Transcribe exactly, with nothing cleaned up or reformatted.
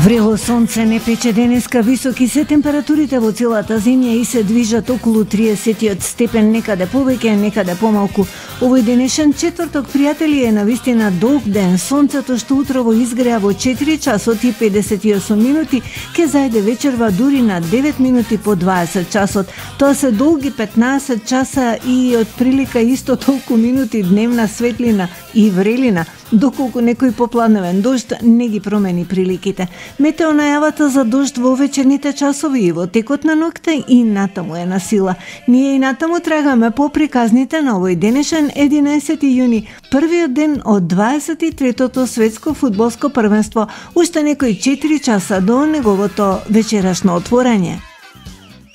Врело сонце не пече денеска, високи се температурите во целата земја и се движат околу триесет степен, некаде повеќе, некаде помалку. Овој денешен четврток, пријатели, е навистина долг ден. Сонцето што утрово изгреа во четири часот и педесет и осум минути, ке зајде вечерва дури на девет минути по дваесет часот. Тоа се долги петнаесет часа и од прилика исто толку минути дневна светлина и врелина, доколку некој попладневен дожд не ги промени приликите. Метео најавата за дожд во вечерните часови и во текот на ноќта и натаму е на сила. Ние и натаму трагаме по приказните на овој денешен единаесети јуни, првиот ден од дваесет и третото светско фудбалско првенство, уште некои четири часа до неговото вечерашно отворање.